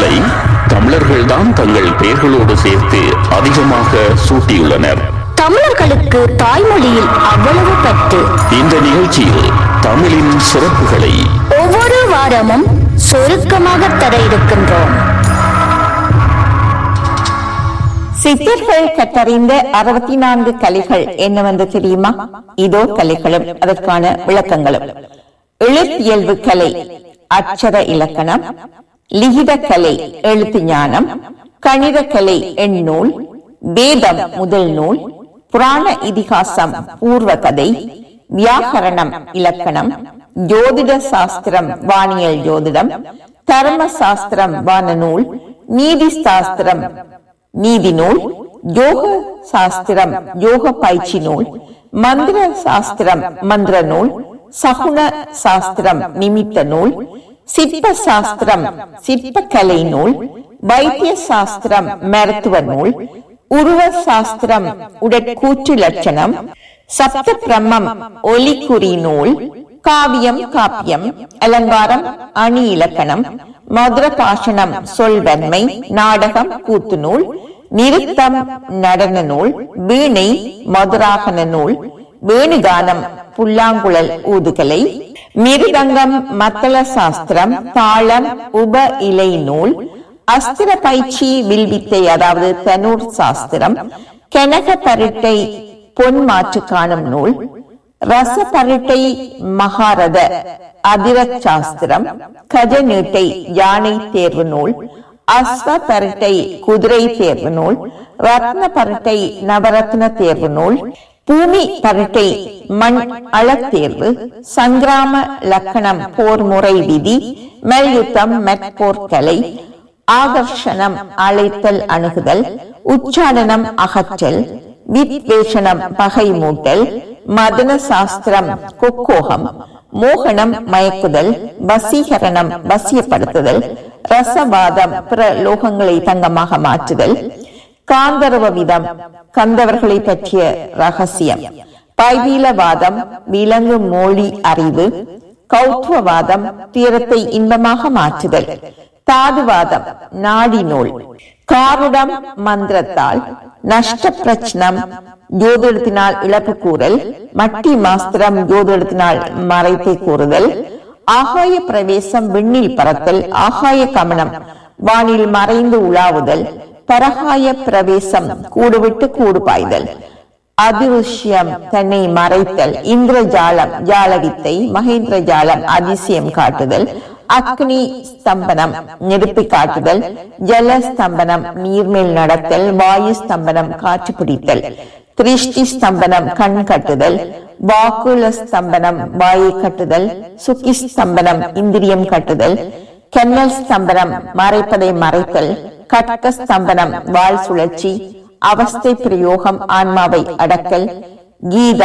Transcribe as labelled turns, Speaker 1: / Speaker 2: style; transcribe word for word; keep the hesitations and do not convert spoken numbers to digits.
Speaker 1: பெயர்களை தமிழர்கள்தான் தங்கள் பெயர்களோடு சேர்த்து அதிகமாக சூட்டியுள்ளனர்.
Speaker 2: தமிழர்களுக்கு தாய்மொழியில் அவ்வளவு பற்று.
Speaker 1: இந்த நிகழ்ச்சியில் தமிழின் சிறப்புகளை
Speaker 2: ஒவ்வொரு வாரமும் சுருக்கமாக தர இருக்கின்றோம்.
Speaker 3: சித்தர்கள் கற்றறிந்த அறுபத்தி நான்கு கலைகள் என்னவென்று தெரியுமா? இதோ கலைகளும் அதற்கான விளக்கங்களும். எழுத்தியல்பு கலை அச்சர இலக்கணம், லிகித கலை எழுத்து ஞானம், கணித கலை எண்ணூல், வேதம் முதல் நூல், புராண இதிகாசம் பூர்வ கதை, வியாக்கரணம் இலக்கணம், ஜோதிட சாஸ்திரம் வானியல் ஜோதிடம், தர்ம சாஸ்திரம் வானநூல், நீதி சாஸ்திரம் நீதி நூல், யோக சாஸ்திரம் யோக பயிற்சி நூல், மந்திர சாஸ்திரம் மந்திர நூல், சகுன சாஸ்திரம் நிமித்த நூல், சிற்ப சாஸ்திரம் சிற்பக்கலை நூல், வைத்திய சாஸ்திரம் மருத்துவ நூல், உருவ சாஸ்திரம் உடற்கூற்று லட்சணம், சப்த பிரம்மம் ஒலிக்குறி நூல், காவியம் காப்பியம், அலங்காரம் அணி இலக்கணம், மதுர பாஷணம் சொல்வன்மை, நாடகம் கூத்து நூல், நிறுத்தம் நடன நூல், வீணை மதுராகன நூல், வேணுகானம் புல்லாங்குழல் ஊதுகலை, மிருதங்கம் மத்தள சாஸ்திரம், தாளம் உப இலை நூல், அஸ்திர பயிற்சி வில்வித்தை அதாவது தனூர் சாஸ்திரம், கனக பரிட்டை பொன் மாற்று காணும் நூல், ரச பரிட்டை மகாரத அதிர சாஸ்திரம், கஜ நீட்டை யானை தேர்வு நூல், அஸ்வ பரிட்டை குதிரை தேர்வு நூல், ரத்ன பரிட்டை நவரத்ன தேர்வு நூல், பூமி பரிட்டை மண் அளத்தேர்வு, சங்கிராம லக்கணம் போர் முறை விதி, மல்யுத்தம் மெற்போர்க்கலை, ஆகர்ஷணம் அழைத்தல் அணுகுதல், உச்சாடனம் அகற்றல், வித்வேஷனம் பகை மூட்டல், மதன சாஸ்திரம் கொக்கோகம், மோகனம் மயக்குதல், வசீகரணம் வசியப்படுத்துதல், ரசவாதம் பிற லோகங்களை தங்கமாக மாற்றுதல், காந்தர்வ விதம் கந்தவர்களை பற்றிய ரகசியம், பைவீலவாதம் விலங்கு மொழி அறிவு, கௌத்துவவாதம் தீரத்தை இன்பமாக மாற்றுதல், தாதுவாதம் நாடி நூல், காருடம் மந்திரத்தால், நஷ்ட பிரச்சனம் ஜோதிடத்தினால் இழப்பு கூறல், மட்டி மாஸ்திரம் ஜோதிடத்தினால் மறைத்தை கூறுதல், ஆகாய பிரவேசம் விண்ணில் பறத்தல், ஆகாய கமனம் வானில் மறைந்து உலாவுதல், பரகாய பிரவேசம் கூடுவிட்டு கூடு பாய்தல், அதிருஷ்யம் தன்னை மறைத்தல், இந்திரஜாலம் ஜாலவித்தை, மகேந்திர ஜாலம் அதிசயம் காட்டுதல், அக்னி ஸ்தம்பனம் நெருப்பி காட்டுதல், ஜல ஸ்தம்பனம் நீர்மேல் நடத்தல், வாயு ஸ்தம்பனம் காற்று பிடித்தல், திருஷ்டி ஸ்தம்பனம் கண் கட்டுதல், வாக்குல ஸ்தம்பனம் வாயை கட்டுதல், சுக்கி ஸ்தம்பனம் இந்திரியம் கட்டுதல், கென்னல் ஸ்தம்பனம் மறைப்பதை மறைத்தல், கட்க ஸ்தம்பனம் வால் சுழற்சி, அவஸ்தை பிரயோகம் ஆன்மாவை அடக்கல், கீதம்